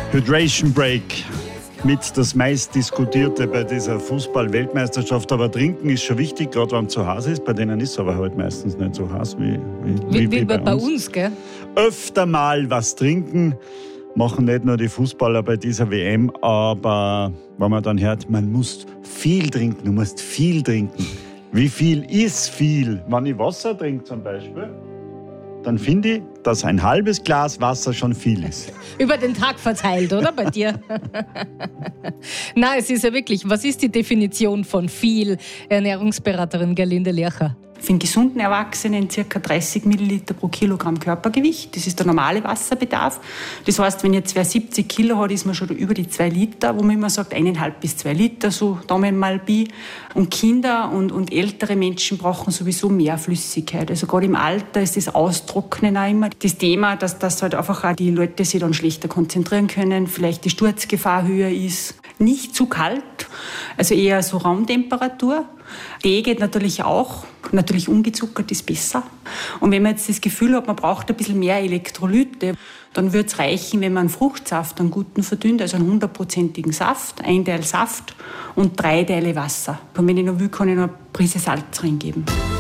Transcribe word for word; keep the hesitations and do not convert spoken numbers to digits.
Hydration Break mit das meist diskutierte bei dieser Fußball-Weltmeisterschaft. Aber trinken ist schon wichtig, gerade wenn es zu heiß ist. Bei denen ist es aber halt meistens nicht so heiß wie, wie, wie, wie, wie bei, bei uns. uns, gell? Öfter mal was trinken machen nicht nur die Fußballer bei dieser W M, aber wenn man dann hört, man muss viel trinken, du musst viel trinken. Wie viel ist viel? Wenn ich Wasser trinke zum Beispiel, dann finde ich, dass ein halbes Glas Wasser schon viel ist. Über den Tag verteilt, oder? Bei dir? Na, es ist ja wirklich, was ist die Definition von viel? Ernährungsberaterin Gerlinde Lercher. Für einen gesunden Erwachsenen ca. dreißig Milliliter pro Kilogramm Körpergewicht. Das ist der normale Wasserbedarf. Das heißt, wenn jetzt wer siebzig Kilo hat, ist man schon über die zwei Liter, wo man immer sagt, eineinhalb bis zwei Liter, so Daumen mal bi. Und Kinder und, und ältere Menschen brauchen sowieso mehr Flüssigkeit. Also gerade im Alter ist das Austrocknen auch immer das Thema, dass, dass halt einfach auch die Leute sich dann schlechter konzentrieren können, vielleicht die Sturzgefahr höher ist. Nicht zu kalt, also eher so Raumtemperatur. Tee geht natürlich auch. Natürlich ungezuckert ist besser. Und wenn man jetzt das Gefühl hat, man braucht ein bisschen mehr Elektrolyte, dann würde es reichen, wenn man einen Fruchtsaft, einen guten verdünnt, also einen hundertprozentigen Saft, ein Teil Saft und drei Teile Wasser. Und wenn ich noch will, kann ich noch eine Prise Salz reingeben.